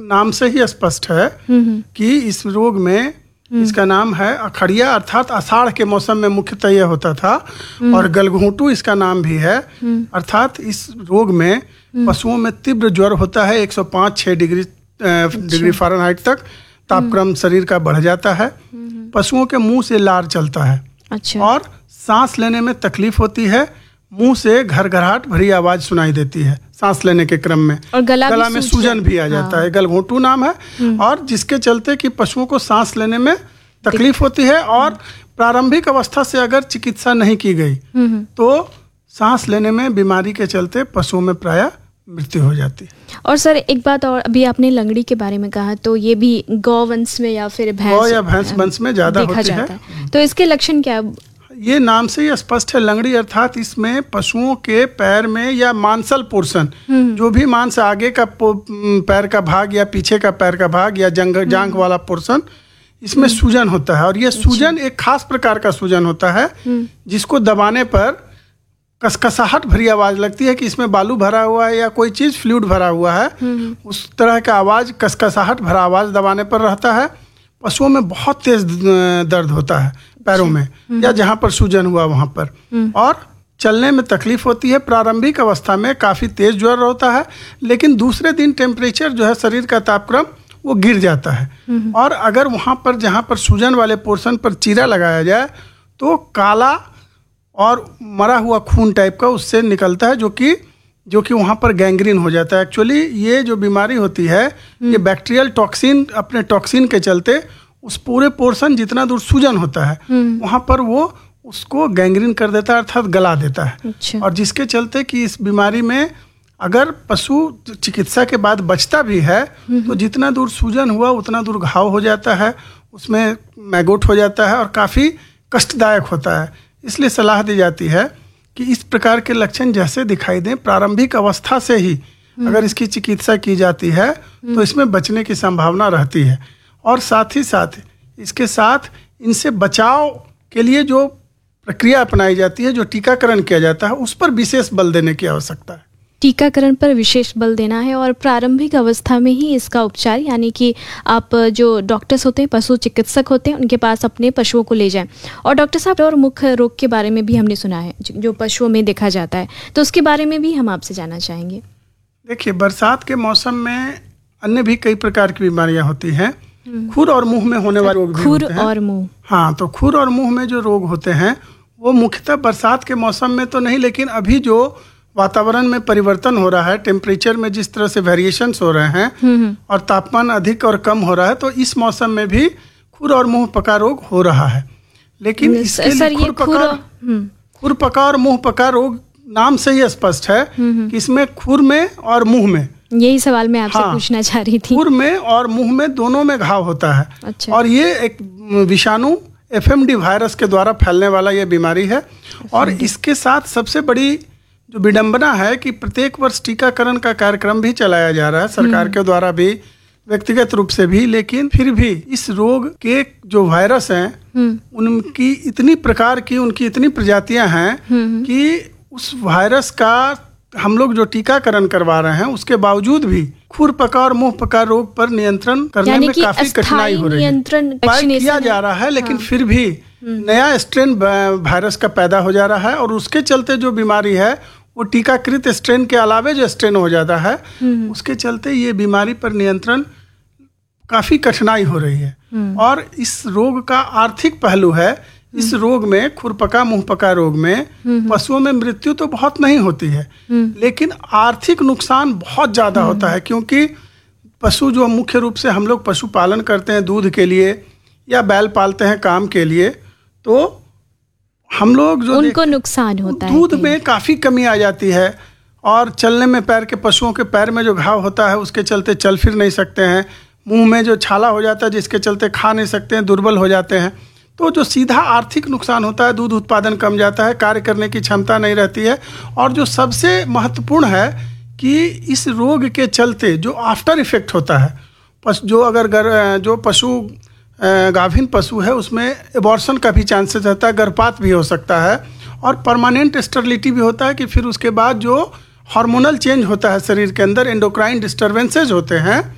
नाम से ही स्पष्ट है कि इस रोग में इसका नाम है अखड़िया, अर्थात आषाढ़ के मौसम में मुख्यतः यह होता था। और गलघोंटू इसका नाम भी है, अर्थात इस रोग में पशुओं में तीव्र ज्वर होता है। 105-6 डिग्री फ़ारेनहाइट तक तापक्रम शरीर का बढ़ जाता है। पशुओं के मुंह से लार चलता है। अच्छा। और सांस लेने में तकलीफ होती है। मुंह से घरघराहट भरी आवाज सुनाई देती है सांस लेने के क्रम में। और गला में सूजन भी आ जाता है। गलघोंटू नाम है। और जिसके चलते कि पशुओं को सांस लेने में तकलीफ होती है। और प्रारंभिक अवस्था से अगर चिकित्सा नहीं की गई तो सांस लेने में बीमारी के चलते पशुओं में प्रायः मृत्यु हो जाती है। और सर एक बात और, अभी आपने लंगड़ी के बारे में कहा, तो ये भी गौवंश में या फिर भैंस वंश में ज्यादा होती है। तो इसके लक्षण क्या? ये नाम से ही स्पष्ट है, लंगड़ी अर्थात इसमें पशुओं के पैर में या मांसल पोर्शन, जो भी मांस आगे का पैर का भाग या पीछे का पैर का भाग या जांघ वाला पोर्शन, इसमें सूजन होता है। और ये सूजन एक खास प्रकार का सूजन होता है जिसको दबाने पर कसकसाहट भरी आवाज लगती है कि इसमें बालू भरा हुआ है या कोई चीज फ्लूइड भरा हुआ है। उस तरह का आवाज, कसकसाहट भरा आवाज दबाने पर रहता है। पशुओं में बहुत तेज दर्द होता है पैरों में या जहां पर सूजन हुआ वहां पर। और चलने में तकलीफ होती है। प्रारंभिक अवस्था में काफी तेज ज्वर होता है, लेकिन दूसरे दिन टेम्परेचर जो है शरीर का तापक्रम वो गिर जाता है। और अगर वहां पर जहां पर सूजन वाले पोर्शन पर चीरा लगाया जाए तो काला और मरा हुआ खून टाइप का उससे निकलता है, जो कि वहाँ पर गैंग्रीन हो जाता है। एक्चुअली ये जो बीमारी होती है ये बैक्टीरियल टॉक्सिन, अपने टॉक्सिन के चलते उस पूरे पोर्शन जितना दूर सूजन होता है वहाँ पर वो उसको गैंग्रीन कर देता है, अर्थात गला देता है। अच्छा। और जिसके चलते कि इस बीमारी में अगर पशु चिकित्सा के बाद बचता भी है तो जितना दूर सूजन हुआ उतना दूर घाव हो जाता है, उसमें मैगोट हो जाता है और काफ़ी कष्टदायक होता है। इसलिए सलाह दी जाती है कि इस प्रकार के लक्षण जैसे दिखाई दें प्रारंभिक अवस्था से ही अगर इसकी चिकित्सा की जाती है तो इसमें बचने की संभावना रहती है। और साथ ही साथ इसके साथ इनसे बचाव के लिए जो प्रक्रिया अपनाई जाती है, जो टीकाकरण किया जाता है, उस पर विशेष बल देने की आवश्यकता है। टीकाकरण पर विशेष बल देना है और प्रारंभिक अवस्था में ही इसका उपचार, यानी कि आप जो डॉक्टर्स होते हैं, पशु चिकित्सक होते हैं, उनके पास अपने पशुओं को ले जाएं। और डॉक्टर साहब, और मुख्य रोग के बारे में भी हमने सुना है जो पशुओं में देखा जाता है, तो उसके बारे में भी हम आपसे जानना चाहेंगे। देखिए, बरसात के मौसम में अन्य भी कई प्रकार की बीमारियां होती हैं। खुर और मुंह में होने वाले रोग भी होते हैं। खुर और मुंह, हाँ, तो खुर और मुंह में जो रोग होते हैं वो मुख्यतः बरसात के मौसम में तो नहीं, लेकिन अभी जो वातावरण में परिवर्तन हो रहा है, टेम्परेचर में जिस तरह से वेरिएशंस हो रहे हैं और तापमान अधिक और कम हो रहा है, तो इस मौसम में भी खुर और मुंह पका रोग हो रहा है। लेकिन इसके लिए खुर पका और मुंह पका रोग नाम से ही स्पष्ट है कि इसमें खुर में और मुंह में, यही सवाल मैं आपसे पूछना चाह रही थी, खुर में और मुंह में दोनों में घाव होता है। अच्छा। और ये एक विषाणु FMD वायरस के द्वारा फैलने वाला ये बीमारी है। और इसके साथ सबसे बड़ी जो विडंबना है कि प्रत्येक वर्ष टीकाकरण का कार्यक्रम भी चलाया जा रहा है सरकार के द्वारा भी, व्यक्तिगत रूप से भी, लेकिन फिर भी इस रोग के जो वायरस हैं उनकी इतनी प्रकार की, उनकी इतनी प्रजातियां हैं कि उस वायरस का हम लोग जो टीकाकरण करवा रहे हैं उसके बावजूद भी खुर पका और मुंह पका रोग पर नियंत्रण करने में काफी कठिनाई हो रही है। उपाय किया जा रहा है, लेकिन फिर भी नया स्ट्रेन वायरस का पैदा हो जा रहा है और उसके चलते जो बीमारी है वो टीकाकृत स्ट्रेन के अलावे जो स्ट्रेन हो जाता है उसके चलते ये बीमारी पर नियंत्रण काफी कठिनाई हो रही है। और इस रोग का आर्थिक पहलू है। इस रोग में, खुरपका मुंहपका रोग में पशुओं में मृत्यु तो बहुत नहीं होती है, लेकिन आर्थिक नुकसान बहुत ज्यादा होता है, क्योंकि पशु जो मुख्य रूप से हम लोग पशुपालन करते हैं दूध के लिए या बैल पालते हैं काम के लिए, तो हम लोग जो उनको नुकसान होता है, दूध में काफी कमी आ जाती है और चलने में पैर के, पशुओं के पैर में जो घाव होता है उसके चलते चल फिर नहीं सकते हैं, मुंह में जो छाला हो जाता है जिसके चलते खा नहीं सकते हैं, दुर्बल हो जाते हैं। तो जो सीधा आर्थिक नुकसान होता है, दूध उत्पादन कम जाता है, कार्य करने की क्षमता नहीं रहती है। और जो सबसे महत्वपूर्ण है कि इस रोग के चलते जो आफ्टर इफेक्ट होता है, जो अगर जो पशु गाभिन पशु है उसमें एबॉर्शन का भी चांसेस रहता है, गर्भपात भी हो सकता है और परमानेंट स्टेरिलिटी भी होता है कि फिर उसके बाद जो हार्मोनल चेंज होता है शरीर के अंदर, एंडोक्राइन डिस्टर्बेंसेज होते हैं,